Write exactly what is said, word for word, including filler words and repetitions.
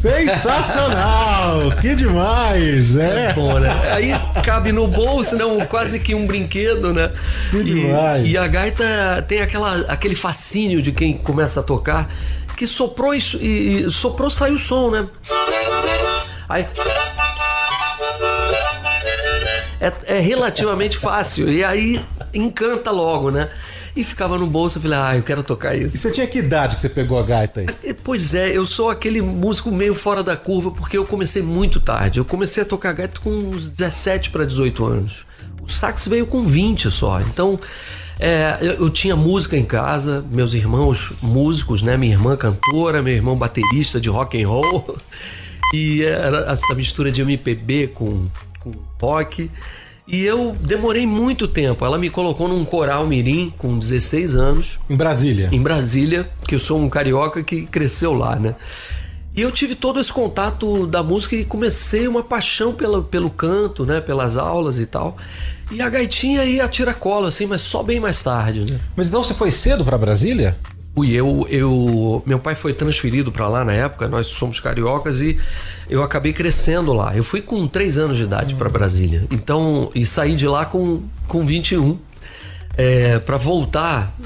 Sensacional! Que demais! É, é bom, né? Aí cabe no bolso, não, quase que um brinquedo, né? Que demais! E, e a gaita tem aquela, aquele fascínio de quem começa a tocar, que soprou e, e soprou, saiu o som, né? Aí... É, é relativamente fácil, e aí encanta logo, né? E ficava no bolso, eu falei, ah, eu quero tocar isso. E você tinha que idade que você pegou a gaita aí? Pois é, eu sou aquele músico meio fora da curva, porque eu comecei muito tarde. Eu comecei a tocar gaita com uns dezessete para dezoito anos. O sax veio com vinte só. Então, é, eu, eu tinha música em casa, meus irmãos músicos, né? Minha irmã cantora, meu irmão baterista de rock and roll. E era essa mistura de M P B com, com rock. E eu demorei muito tempo. Ela me colocou num coral mirim com dezesseis anos. Em Brasília? Em Brasília, que eu sou um carioca que cresceu lá, né? E eu tive todo esse contato da música e comecei uma paixão pelo, pelo canto, né? Pelas aulas e tal. E a gaitinha ia a tiracolo, assim, mas só bem mais tarde, né? Mas então você foi cedo pra Brasília? Fui, eu, eu, meu pai foi transferido para lá na época, nós somos cariocas e eu acabei crescendo lá. Eu fui com três anos de idade para Brasília, então, e saí de lá com, com vinte e um, é, para voltar